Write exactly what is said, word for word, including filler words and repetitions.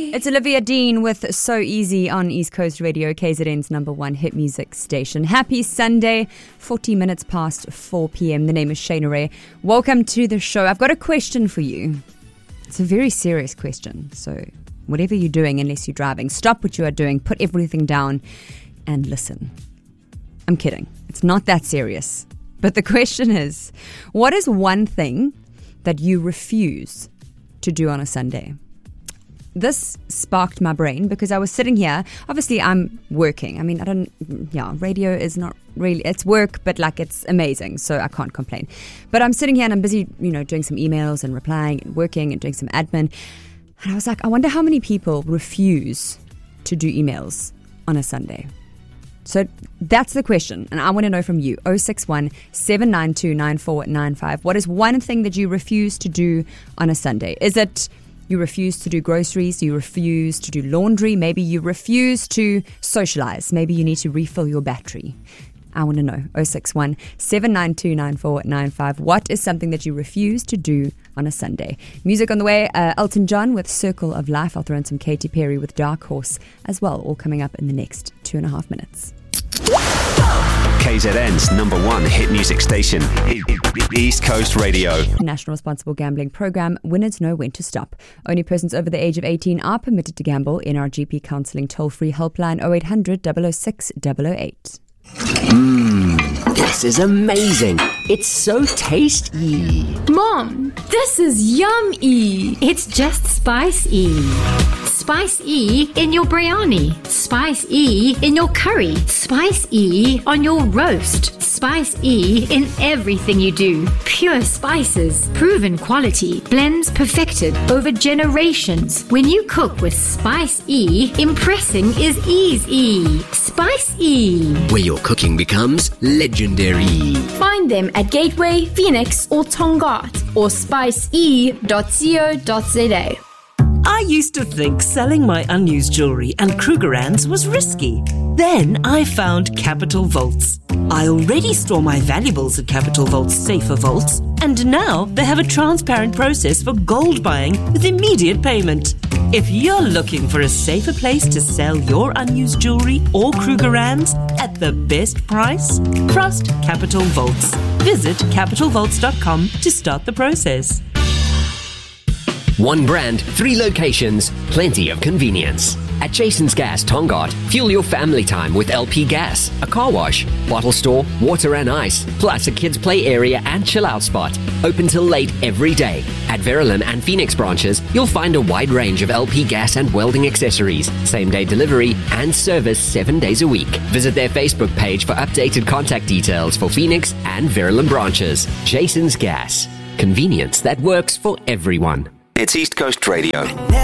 It's Olivia Dean with So Easy on East Coast Radio, K Z N's number one hit music station. Happy Sunday, forty minutes past four p.m. The name is Shayna Ray. Welcome to the show. I've got a question for you. It's a very serious question. So whatever you're doing, unless you're driving, stop what you are doing, put everything down and listen. I'm kidding. It's not that serious. But the question is, what is one thing that you refuse to do on a Sunday? This sparked my brain because I was sitting here. Obviously, I'm working. I mean, I don't, yeah, radio is not really, it's work, but like it's amazing. So I can't complain. But I'm sitting here and I'm busy, you know, doing some emails and replying and working and doing some admin. And I was like, I wonder how many people refuse to do emails on a Sunday. So that's the question, and I want to know from you. oh six one, seven nine two, nine four nine five. What is one thing that you refuse to do on a Sunday? Is it you refuse to do groceries? You refuse to do laundry? Maybe you refuse to socialize. Maybe you need to refill your battery. I want to know. oh six one, seven nine two, nine four nine five. What is something that you refuse to do on a Sunday? Music on the way. Uh, Elton John with Circle of Life. I'll throw in some Katy Perry with Dark Horse as well, all coming up in the next two and a half minutes. K Z N's number one hit music station, East Coast Radio. National Responsible Gambling Program. Winners know when to stop. Only persons over the age of eighteen are permitted to gamble. N R G P Counselling toll-free helpline oh eight hundred, double oh six, double oh eight. Mmm, this is amazing. It's so tasty. Mom, this is yummy. It's just Spice-E. Spice-E in your biryani. Spice-E in your curry. Spice-E on your roast. Spice-E in everything you do. Pure spices, proven quality, blends perfected over generations. When you cook with Spice-E, impressing is easy. Spice-E. Where your cooking becomes legendary. Find them at Gateway, Phoenix or Tongaat or spice e dot co dot za. I used to think selling my unused jewellery and Krugerrands was risky. Then I found Capital Vaults. I already store my valuables at Capital Vault's safer vaults, and now they have a transparent process for gold buying with immediate payment. If you're looking for a safer place to sell your unused jewellery or Krugerrands at the best price, trust Capital Vaults. Visit capital vaults dot com to start the process. One brand, three locations, plenty of convenience. At Jason's Gas Tongaat, fuel your family time with L P gas, a car wash, bottle store, water and ice, plus a kids' play area and chill-out spot. Open till late every day. At Verulam and Phoenix branches, you'll find a wide range of L P gas and welding accessories, same-day delivery, and service seven days a week. Visit their Facebook page for updated contact details for Phoenix and Verulam branches. Jason's Gas. Convenience that works for everyone. It's East Coast Radio.